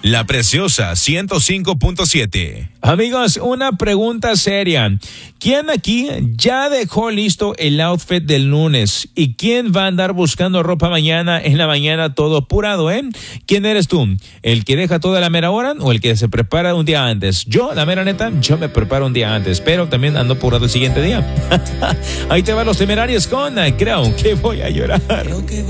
La Preciosa 105.7. Amigos, una pregunta seria. ¿Quién aquí ya dejó listo el outfit del lunes? ¿Y quién va a andar buscando ropa mañana en la mañana todo apurado, ¿Quién eres tú? ¿El que deja toda la mera hora o el que se prepara un día antes? Yo, la mera neta, yo me preparo un día antes, pero también ando apurado el siguiente día. Ahí te van Los Temerarios con Creo que voy a llorar.